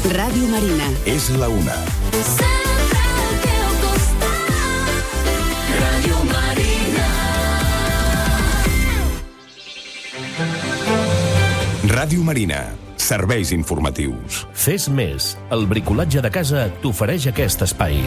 Ràdio Marina. És la una. Ràdio Marina. Ràdio Marina. Serveis informatius. Fes més. El bricolatge de casa t'ofereix aquest espai.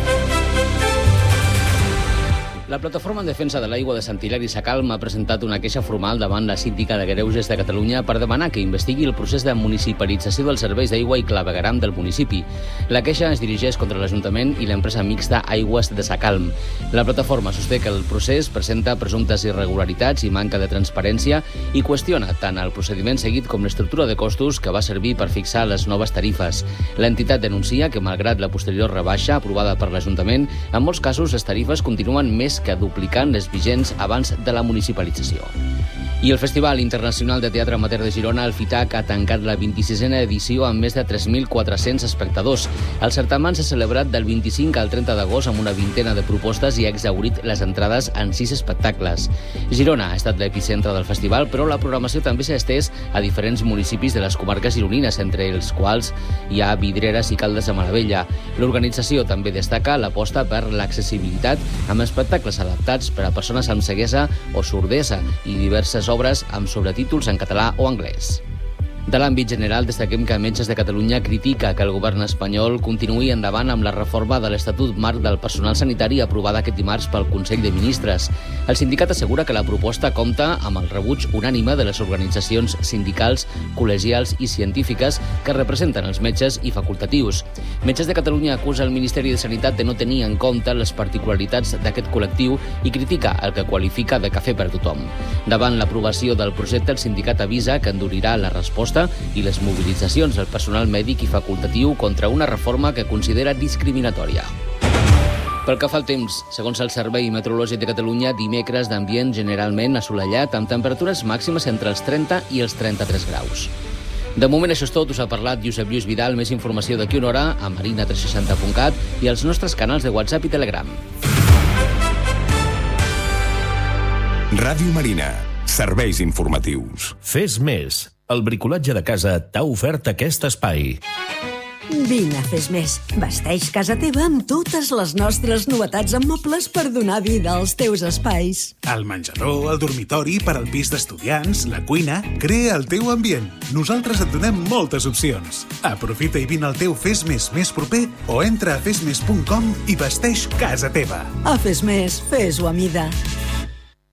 La Plataforma en Defensa de l'Aigua de Sant Hilari Sacalm ha presentat una queixa formal davant la Síndica de Greuges de Catalunya per demanar que investigui el procés de municipalització dels serveis d'aigua i clavegueram del municipi. La queixa es dirigeix contra l'Ajuntament i l'empresa mixta Aigües de Sacalm. La plataforma sosté que el procés presenta presumptes irregularitats i manca de transparència i qüestiona tant el procediment seguit com l'estructura de costos que va servir per fixar les noves tarifes. L'entitat denuncia que, malgrat la posterior rebaixa aprovada per l'Ajuntament, en molts casos les tarifes continuen més que duplicant les vigents abans de la municipalització. I el Festival Internacional de Teatre Amateur de Girona, el FITAC, ha tancat la 26a edició amb més de 3.400 espectadors. El certamen s'ha celebrat del 25 al 30 d'agost amb una vintena de propostes i ha exhaurit les entrades en 6 espectacles. Girona ha estat l'epicentre del festival, però la programació també s'ha estès a diferents municipis de les comarques gironines, entre els quals hi ha Vidreres i Caldes de Malavella. L'organització també destaca l'aposta per l'accessibilitat amb espectacles adaptats per a persones amb ceguesa o sordesa i diverses obres amb sobretítols en català o anglès. De l'àmbit general, destaquem que Metges de Catalunya critica que el govern espanyol continuï endavant amb la reforma de l'Estatut Marc del Personal Sanitari aprovada aquest dimarts pel Consell de Ministres. El sindicat assegura que la proposta compta amb el rebuig unànime de les organitzacions sindicals, col·legials i científiques que representen els metges i facultatius. Metges de Catalunya acusa el Ministeri de Sanitat de no tenir en compte les particularitats d'aquest col·lectiu i critica el que qualifica de cafè per a tothom. Davant l'aprovació del projecte, el sindicat avisa que endurirà la resposta i les mobilitzacions del personal mèdic i facultatiu contra una reforma que considera discriminatòria. Pel que fa al temps, segons el Servei Meteorològic de Catalunya, dimecres d'ambient generalment assolellat amb temperatures màximes entre els 30 i els 33 graus. De moment això és tot, us ha parlat Josep Lluís Vidal. Més informació d'aquí una hora a marina360.cat i als nostres canals de WhatsApp i Telegram. Ràdio Marina. Serveis informatius. Fes més. El bricolatge de casa t'ha ofert aquest espai. Vine a Fes Més. Vesteix casa teva amb totes les nostres novetats en mobles per donar vida als teus espais. El menjador, el dormitori, per al pis d'estudiants, la cuina... Crea el teu ambient. Nosaltres et donem moltes opcions. Aprofita i vine al teu Fes Més més proper o entra a fesmes.com i vesteix casa teva. A Fes Més, fes-ho a mida.